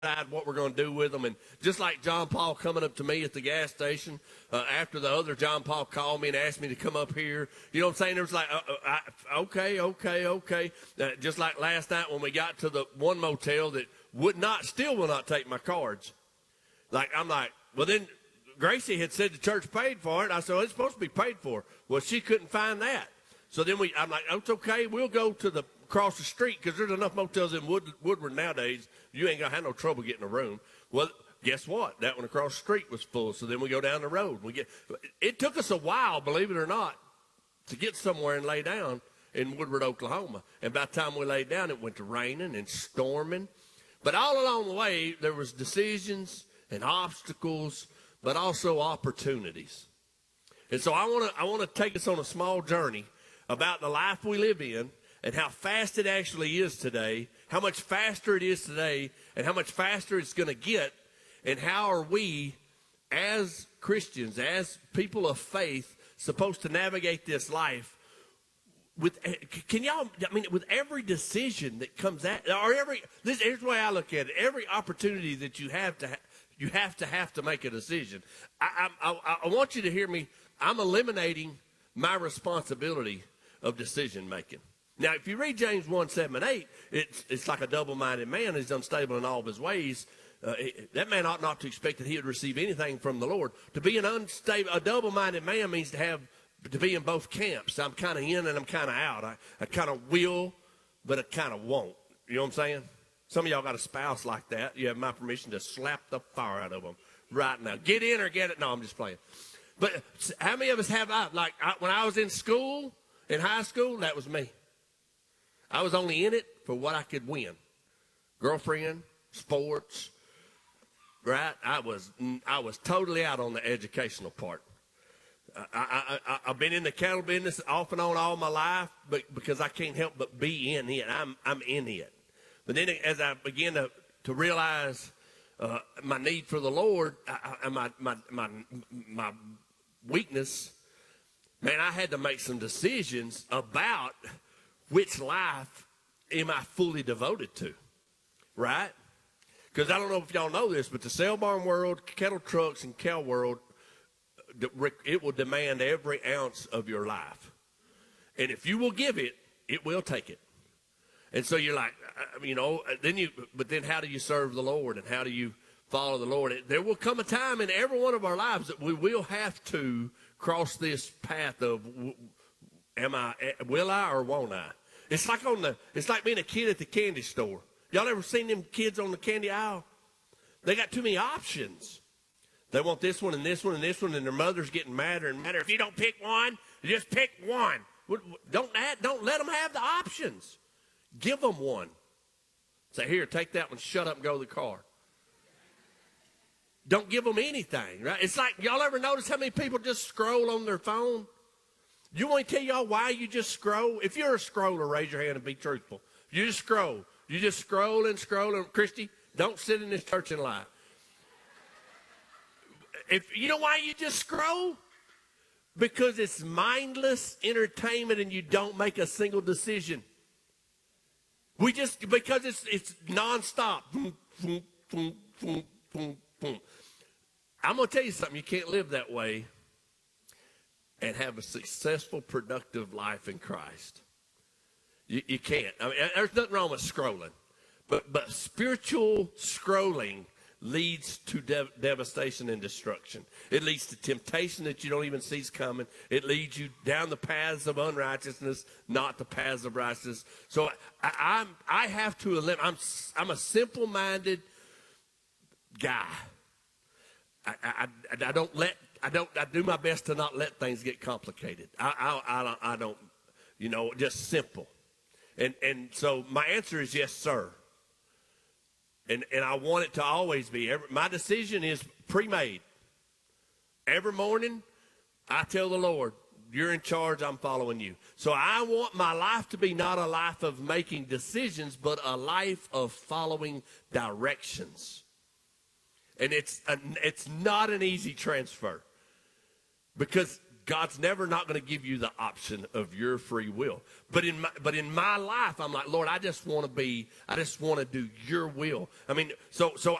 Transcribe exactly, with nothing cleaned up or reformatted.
what we're going to do with them. And just like John Paul coming up to me at the gas station uh, after the other John Paul called me and asked me to come up here, you know what I'm saying? There was like, uh, uh, I, okay, okay, okay. Uh, just like last night when we got to the one motel that would not, still will not take my cards. Like, I'm like, well, then Gracie had said the church paid for it. I said, well, it's supposed to be paid for. Well, she couldn't find that. So then we, I'm like, oh, it's okay. We'll go to the across the street because there's enough motels in Wood, Woodward nowadays. You ain't gonna have no trouble getting a room. Well, guess what? That one across the street was full. So then we go down the road. We get. It took us a while, believe it or not, to get somewhere and lay down in Woodward, Oklahoma. And by the time we laid down, it went to raining and storming. But all along the way, there was decisions and obstacles, but also opportunities. And so I want to I want to take us on a small journey about the life we live in and how fast it actually is today, how much faster it is today, and how much faster it's going to get, and how are we, as Christians, as people of faith, supposed to navigate this life with, can y'all, I mean, with every decision that comes at, or every, this, here's the way I look at it, every opportunity that you have to, ha- you have to have to make a decision. I, I, I, I want you to hear me. I'm eliminating my responsibility of decision making. Now, if you read James one, seven, and eight, it's, it's like a double-minded man is unstable in all of his ways. Uh, it, that man ought not to expect that he would receive anything from the Lord. To be an unstable, a double-minded man means to have, to be in both camps. I'm kind of in and I'm kind of out. I, I kind of will, but I kind of won't. You know what I'm saying? Some of y'all got a spouse like that. You have my permission to slap the fire out of them right now. Get in or get it. No, I'm just playing. But how many of us have, I, like, I, when I was in school, in high school, that was me. I was only in it for what I could win. Girlfriend, sports, right? I was I was totally out on the educational part. I, I, I, I've been in the cattle business off and on all my life, but because I can't help but be in it. I'm I'm in it. But then as I began to, to realize uh, my need for the Lord and my, my, my, my weakness, man, I had to make some decisions about which life am I fully devoted to, right? Because I don't know if y'all know this, but the sale barn world, kettle trucks, and cow world, it will demand every ounce of your life. And if you will give it, it will take it. And so you're like, you know, then you, but then how do you serve the Lord and how do you follow the Lord? There will come a time in every one of our lives that we will have to cross this path of, am I, will I or won't I? It's like on the, it's like being a kid at the candy store. Y'all ever seen them kids on the candy aisle? They got too many options. They want this one and this one and this one, and their mother's getting madder and madder. If you don't pick one, just pick one. Don't add, don't let them have the options. Give them one. Say, here, take that one. Shut up and go to the car. Don't give them anything, right? It's like, y'all ever notice how many people just scroll on their phone? You want me to tell y'all why you just scroll? If you're a scroller, raise your hand and be truthful. You just scroll. You just scroll and scroll. And Christy, don't sit in this church and lie. If you know why you just scroll? Because it's mindless entertainment and you don't make a single decision. We just, because it's it's nonstop. I'm going to tell you something. You can't live that way and have a successful, productive life in Christ. You, you can't. I mean, there's nothing wrong with scrolling. But, but spiritual scrolling leads to dev- devastation and destruction. It leads to temptation that you don't even see is coming. It leads you down the paths of unrighteousness, not the paths of righteousness. So I, I'm, I have to eliminate. I'm, I'm a simple-minded guy. I, I, I don't let. I don't. I do my best to not let things get complicated. I, I, I, don't, I don't. You know, just simple. And and so my answer is yes, sir. And and I want it to always be. Every, my decision is pre-made. Every morning, I tell the Lord, you're in charge, I'm following you. So I want my life to be not a life of making decisions, but a life of following directions. And it's a, it's not an easy transfer. Because God's never not going to give you the option of your free will. But in my, but in my life, I'm like, Lord, I just want to be, I just want to do your will. I mean, so so